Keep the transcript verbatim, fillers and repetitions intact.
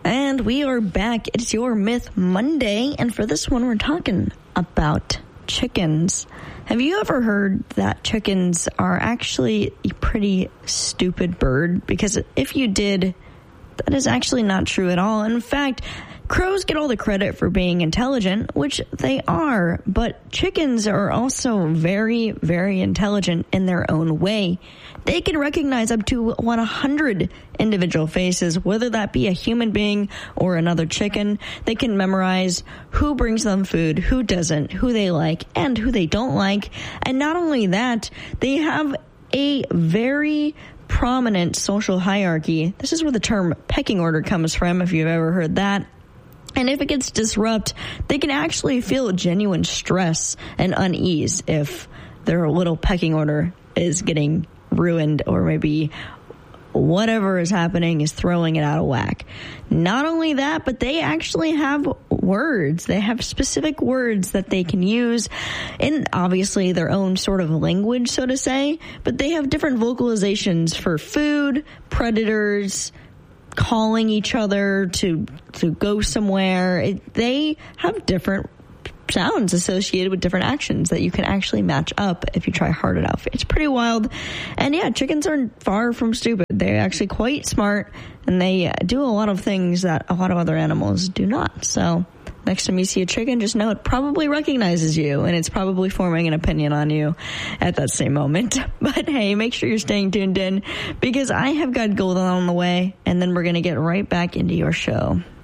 And we are back. It's your Myth Monday. And for this one, we're talking about chickens. Have you ever heard that chickens are actually a pretty stupid bird? Because if you did, that is actually not true at all. In fact, crows get all the credit for being intelligent, which they are, but chickens are also very, very intelligent in their own way. They can recognize up to one hundred individual faces, whether that be a human being or another chicken. They can memorize who brings them food, who doesn't, who they like, and who they don't like. And not only that, they have a very prominent social hierarchy. This is where the term pecking order comes from, if you've ever heard that. And if it gets disrupted, they can actually feel genuine stress and unease if their little pecking order is getting ruined, or maybe whatever is happening is throwing it out of whack. Not only that, but they actually have words. They have specific words that they can use in obviously their own sort of language, so to say, but they have different vocalizations for food, predators, calling each other to to go somewhere. It, they have different sounds associated with different actions that you can actually match up if you try hard enough. It's pretty wild. And yeah, chickens are far from stupid. They're actually quite smart, and they do a lot of things that a lot of other animals do not. So next time you see a chicken, just know it probably recognizes you, and it's probably forming an opinion on you at that same moment. But hey, make sure you're staying tuned in, because I have got Golden on the way, and then we're going to get right back into your show.